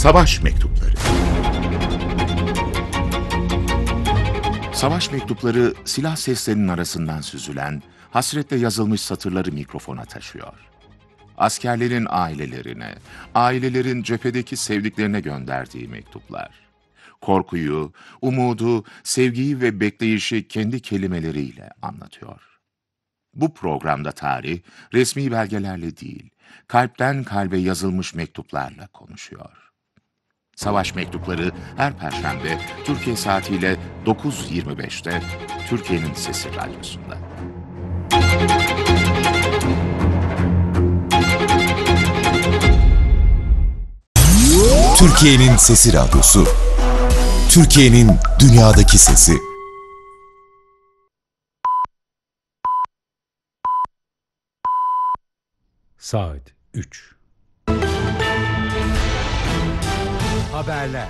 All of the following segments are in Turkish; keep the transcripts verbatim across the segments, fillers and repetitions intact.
Savaş Mektupları. Savaş mektupları silah seslerinin arasından süzülen, hasretle yazılmış satırları mikrofona taşıyor. Askerlerin ailelerine, ailelerin cephedeki sevdiklerine gönderdiği mektuplar. Korkuyu, umudu, sevgiyi ve bekleyişi kendi kelimeleriyle anlatıyor. Bu programda tarih, resmi belgelerle değil, kalpten kalbe yazılmış mektuplarla konuşuyor. Savaş Mektupları her Perşembe Türkiye saatiyle dokuz yirmi beşte Türkiye'nin Sesi Radyosu'nda. Türkiye'nin Sesi Radyosu. Türkiye'nin dünyadaki sesi. Saat üç. Haberler.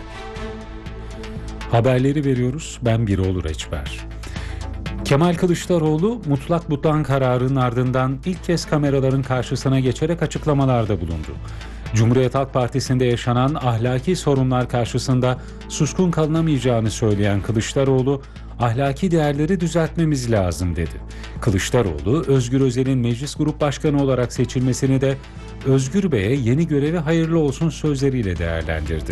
Haberleri veriyoruz. Ben Birol Reçber. Kemal Kılıçdaroğlu, mutlak butlan kararının ardından ilk kez kameraların karşısına geçerek açıklamalarda bulundu. Cumhuriyet Halk Partisi'nde yaşanan ahlaki sorunlar karşısında suskun kalınamayacağını söyleyen Kılıçdaroğlu, ahlaki değerleri düzeltmemiz lazım dedi. Kılıçdaroğlu, Özgür Özel'in Meclis Grup Başkanı olarak seçilmesini de Özgür Bey'e yeni görevi hayırlı olsun sözleriyle değerlendirdi.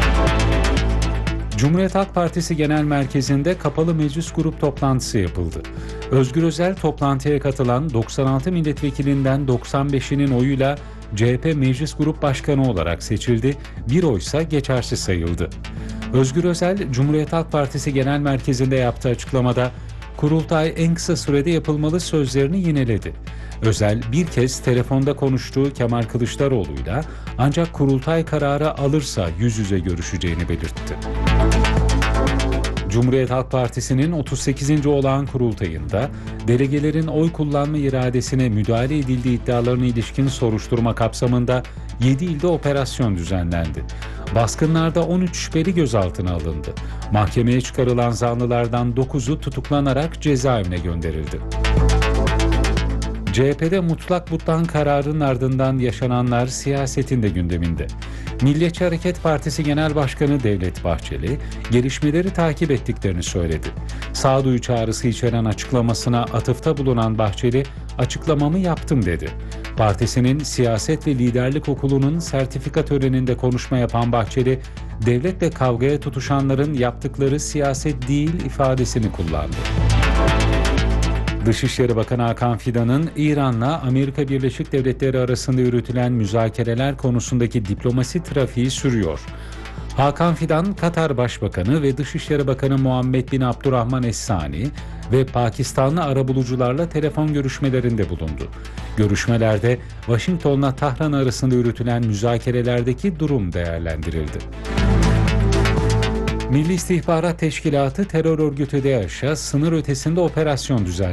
Cumhuriyet Halk Partisi Genel Merkezi'nde kapalı meclis grup toplantısı yapıldı. Özgür Özel toplantıya katılan doksan altı milletvekilinden doksan beşinin oyuyla C H P Meclis Grup Başkanı olarak seçildi, bir oysa geçersiz sayıldı. Özgür Özel, Cumhuriyet Halk Partisi Genel Merkezi'nde yaptığı açıklamada, kurultay en kısa sürede yapılmalı sözlerini yineledi. Özel bir kez telefonda konuştuğu Kemal Kılıçdaroğlu'yla ancak kurultay kararı alırsa yüz yüze görüşeceğini belirtti. Cumhuriyet Halk Partisi'nin otuz sekizinci olağan kurultayında delegelerin oy kullanma iradesine müdahale edildiği iddialarına ilişkin soruşturma kapsamında yedi ilde operasyon düzenlendi. Baskınlarda on üç şüpheli gözaltına alındı. Mahkemeye çıkarılan zanlılardan dokuzu tutuklanarak cezaevine gönderildi. C H P'de mutlak butlan kararının ardından yaşananlar siyasetin de gündeminde. Milliyetçi Hareket Partisi Genel Başkanı Devlet Bahçeli, gelişmeleri takip ettiklerini söyledi. Sağduyu çağrısı içeren açıklamasına atıfta bulunan Bahçeli, açıklamamı yaptım dedi. Partisinin Siyaset ve Liderlik Okulu'nun sertifika töreninde konuşma yapan Bahçeli, devletle kavgaya tutuşanların yaptıkları siyaset değil ifadesini kullandı. Dışişleri Bakanı Hakan Fidan'ın İran'la Amerika Birleşik Devletleri arasında yürütülen müzakereler konusundaki diplomasi trafiği sürüyor. Hakan Fidan, Katar Başbakanı ve Dışişleri Bakanı Muhammed bin Abdurrahman Es-Sani ve Pakistanlı arabulucularla telefon görüşmelerinde bulundu. Görüşmelerde Washington'la Tahran arasında yürütülen müzakerelerdeki durum değerlendirildi. Milli İstihbarat Teşkilatı terör örgütü DAEŞ'a sınır ötesinde operasyon düzenledi.